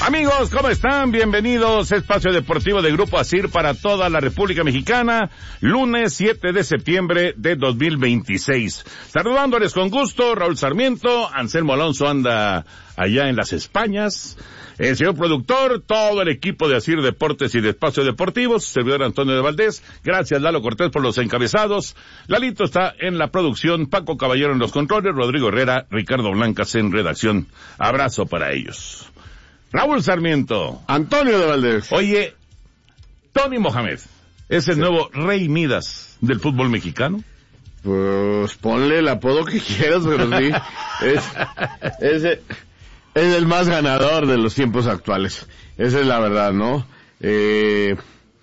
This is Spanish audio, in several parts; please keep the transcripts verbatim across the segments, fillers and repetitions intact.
Amigos, ¿cómo están? Bienvenidos a Espacio Deportivo de Grupo Asir para toda la República Mexicana, lunes siete de septiembre de dos mil veintiséis. Saludándoles con gusto, Raúl Sarmiento, Anselmo Alonso anda allá en las Españas, el señor productor, todo el equipo de Asir Deportes y de Espacio Deportivo, su servidor Antonio de Valdés, gracias Lalo Cortés por los encabezados, Lalito está en la producción, Paco Caballero en los controles, Rodrigo Herrera, Ricardo Blancas en redacción. Abrazo para ellos. Raúl Sarmiento. Antonio de Valdés. Oye, Tony Mohamed, ¿es el sí. nuevo Rey Midas del fútbol mexicano? Pues ponle el apodo que quieras, pero sí. es, es, es el más ganador de los tiempos actuales. Esa es la verdad, ¿no? Eh,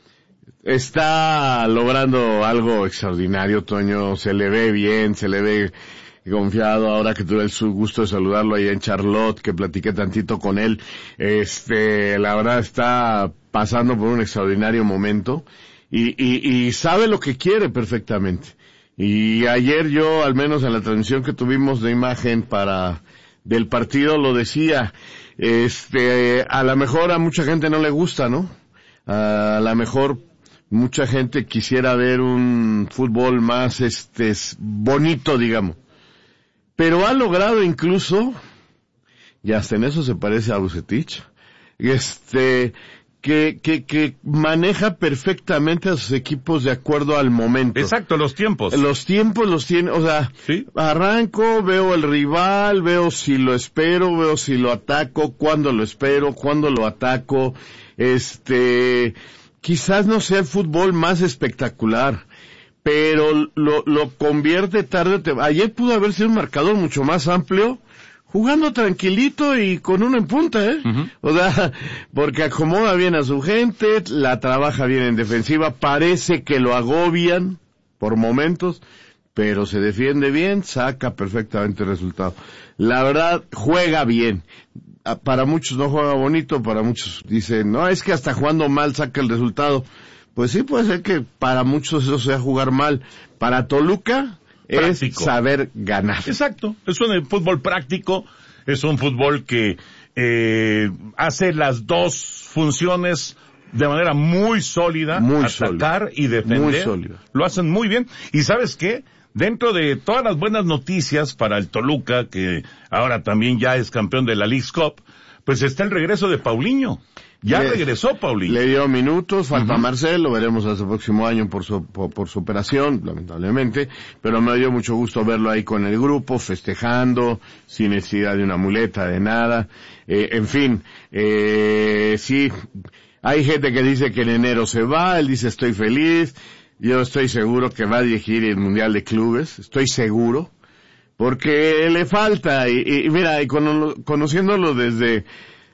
está logrando algo extraordinario, Toño. Se le ve bien, se le ve confiado. Ahora que tuve el gusto de saludarlo ahí en Charlotte, que platiqué tantito con él, este, la verdad está pasando por un extraordinario momento y, y, y sabe lo que quiere perfectamente. Y ayer yo, al menos en la transmisión que tuvimos de imagen para, del partido, lo decía, este, a lo mejor a mucha gente no le gusta, ¿no? A lo mejor mucha gente quisiera ver un fútbol más, este, bonito, digamos. Pero ha logrado incluso, y hasta en eso se parece a Vucetich, este, que, que, que maneja perfectamente a sus equipos de acuerdo al momento. Exacto, los tiempos. Los tiempos los tiene, o sea, ¿sí? Arranco, veo el rival, veo si lo espero, veo si lo ataco, cuándo lo espero, cuándo lo ataco, este, quizás no sea el fútbol más espectacular, pero lo, lo convierte tarde. Te... Ayer pudo haber sido un marcador mucho más amplio, jugando tranquilito y con uno en punta, ¿eh? Uh-huh. O sea, porque acomoda bien a su gente, la trabaja bien en defensiva, parece que lo agobian por momentos, pero se defiende bien, saca perfectamente el resultado. La verdad, juega bien. Para muchos no juega bonito, para muchos dicen, no, es que hasta jugando mal saca el resultado. Pues sí, puede ser que para muchos eso sea jugar mal. Para Toluca práctico. Es saber ganar. Exacto, es un fútbol práctico, es un fútbol que eh, hace las dos funciones de manera muy sólida, muy atacar sólida. y defender. Muy sólida. Lo hacen muy bien. ¿Y sabes qué? Dentro de todas las buenas noticias para el Toluca, que ahora también ya es campeón de la Leagues Cup, pues está el regreso de Paulinho. Ya le, regresó Paulinho. Le dio minutos, falta uh-huh. Marcel, lo veremos hasta el próximo año por su, por, por su operación, lamentablemente, pero me dio mucho gusto verlo ahí con el grupo, festejando, sin necesidad de una muleta, de nada, eh, en fin, eh, sí, hay gente que dice que en enero se va, él dice estoy feliz, yo estoy seguro que va a dirigir el Mundial de Clubes, estoy seguro, porque le falta, y, y mira, y con, conociéndolo desde...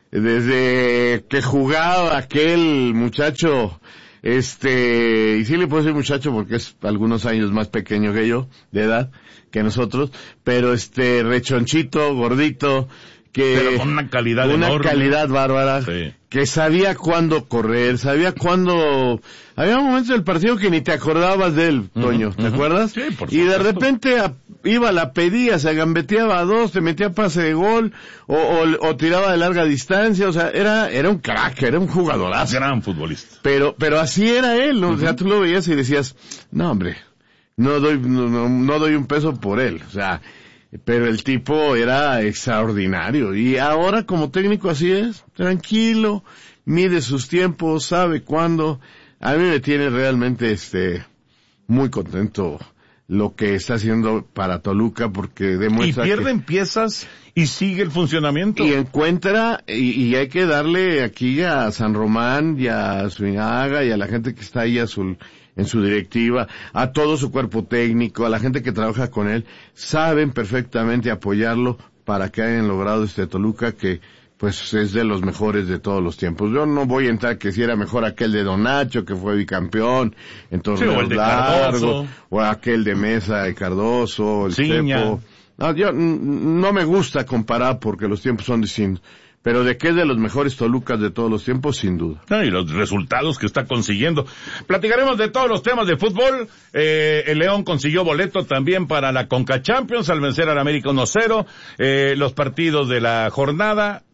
desde que jugaba aquel muchacho, este, y sí le puedo decir muchacho porque es algunos años más pequeño que yo, de edad, que nosotros, pero este, rechonchito, gordito, que... Pero con una calidad Una enorme. calidad bárbara, sí. Que sabía cuándo correr, sabía cuándo... Había momentos del partido que ni te acordabas de él, Toño, uh-huh, ¿te uh-huh. acuerdas? Sí, por supuesto. Y de repente a, iba, la pedía, se gambeteaba a dos, te metía pase de gol, o, o, o tiraba de larga distancia, o sea, era, era un crack, era un jugadorazo. Gran futbolista. Pero, pero así era él, ¿no? Uh-huh. O sea, tú lo veías y decías, no hombre, no doy, no, no, no doy un peso por él, o sea, pero el tipo era extraordinario, y ahora como técnico así es, tranquilo, mide sus tiempos, sabe cuándo. A mí me tiene realmente este muy contento lo que está haciendo para Toluca, porque demuestra y pierden que... piezas y sigue el funcionamiento. Y encuentra, y, y hay que darle aquí a San Román y a Suinaga y a la gente que está ahí a su, en su directiva, a todo su cuerpo técnico, a la gente que trabaja con él, saben perfectamente apoyarlo para que hayan logrado este Toluca que pues es de los mejores de todos los tiempos. Yo no voy a entrar que si era mejor aquel de Don Nacho, que fue bicampeón, entonces sí, o el de Cardoso, o aquel de Mesa de Cardoso, el Ciña. Cepo. No, yo no me gusta comparar porque los tiempos son distintos. Pero de que es de los mejores Tolucas de todos los tiempos, sin duda. Ah, y los resultados que está consiguiendo. Platicaremos de todos los temas de fútbol. Eh, el León consiguió boleto también para la Conca Champions al vencer al América uno cero. Eh, los partidos de la jornada.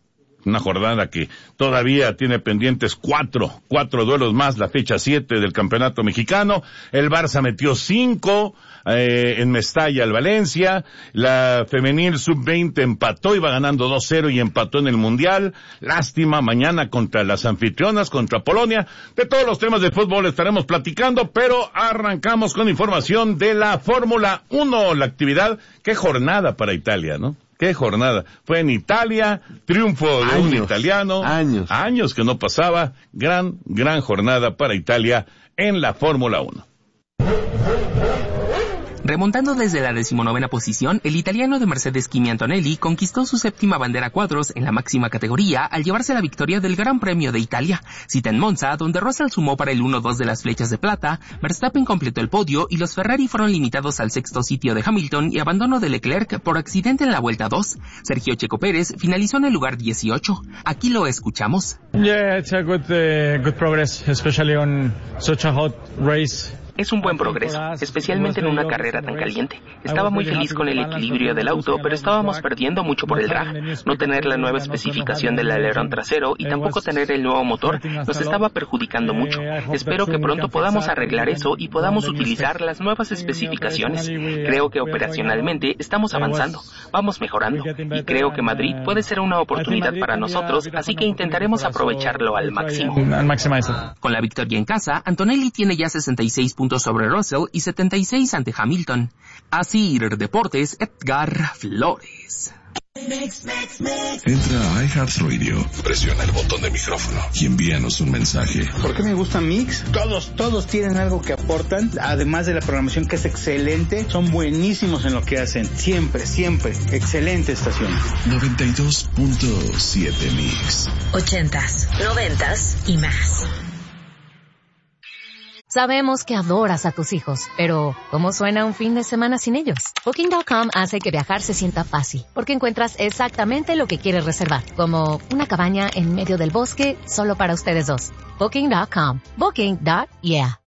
una jornada que todavía tiene pendientes cuatro, cuatro duelos más, la fecha siete del campeonato mexicano. El Barça metió cinco, eh, en Mestalla al Valencia. La femenil sub veinte empató, iba ganando dos cero y empató en el Mundial. Lástima, mañana contra las anfitrionas, contra Polonia. De todos los temas de fútbol estaremos platicando, pero arrancamos con información de la Fórmula uno, la actividad. Qué jornada para Italia, ¿no? Qué jornada. Fue en Italia, triunfo de años, un italiano. Años. Años que no pasaba. Gran, gran jornada para Italia en la Fórmula uno. Remontando desde la decimonovena posición, el italiano de Mercedes Kimi Antonelli conquistó su séptima bandera cuadros en la máxima categoría al llevarse la victoria del Gran Premio de Italia. Cita en Monza, donde Russell sumó para el uno dos de las flechas de plata, Verstappen completó el podio y los Ferrari fueron limitados al sexto sitio de Hamilton y abandono de Leclerc por accidente en la vuelta dos. Sergio Checo Pérez finalizó en el lugar dieciocho. Aquí lo escuchamos. Yeah, it's a good, uh, good progress, especially on such a hot race. Es un buen progreso, especialmente en una carrera tan caliente. Estaba muy feliz con el equilibrio del auto, pero estábamos perdiendo mucho por el drag. No tener la nueva especificación del alerón trasero y tampoco tener el nuevo motor nos estaba perjudicando mucho. Espero que pronto podamos arreglar eso y podamos utilizar las nuevas especificaciones. Creo que operacionalmente estamos avanzando, vamos mejorando, y creo que Madrid puede ser una oportunidad para nosotros, así que intentaremos aprovecharlo al máximo. Con la victoria en casa, Antonelli tiene ya sesenta y seis puntos sobre Russell y setenta y seis ante Hamilton. Así Deportes, Edgar Flores. Entra a iHeartRadio, presiona el botón de micrófono y envíanos un mensaje. ¿Por qué me gusta Mix? Todos, todos tienen algo que aportan, además de la programación que es excelente, son buenísimos en lo que hacen, siempre, siempre, excelente estación. noventa y dos punto siete Mix. Ochentas, noventas y más. Sabemos que adoras a tus hijos, pero ¿cómo suena un fin de semana sin ellos? Booking punto com hace que viajar se sienta fácil, porque encuentras exactamente lo que quieres reservar, como una cabaña en medio del bosque solo para ustedes dos. Booking punto com. Booking. Yeah.